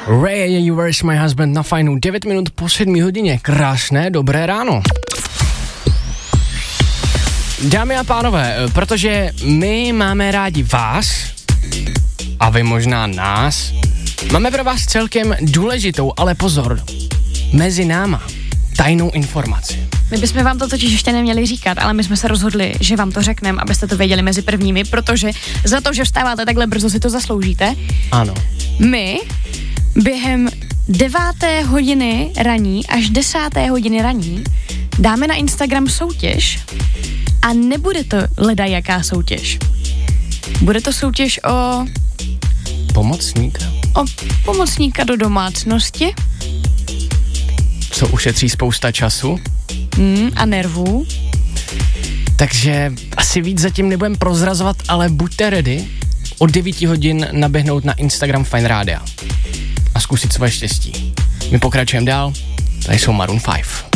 Ray, You Were My Husband na Fajnu, 9 minut po 7 hodině. Krásné, dobré ráno. Dámy a pánové, protože my máme rádi vás a vy možná nás, máme pro vás celkem důležitou, ale pozor, mezi náma, tajnou informaci. My bychom vám to totiž ještě neměli říkat, ale my jsme se rozhodli, že vám to řekneme, abyste to věděli mezi prvními, protože za to, že vstáváte takhle brzo, si to zasloužíte. Ano. My během 9. hodiny raní až 10. hodiny raní dáme na Instagram soutěž a nebude to ledajaká soutěž. Bude to soutěž o pomocníka do domácnosti. Co ušetří spousta času. A nervů. Takže asi víc zatím nebudem prozrazovat, ale buďte ready od 9 hodin naběhnout na Instagram Fajn Rádia a zkusit svoje štěstí. My pokračujeme dál, tady jsou Maroon 5.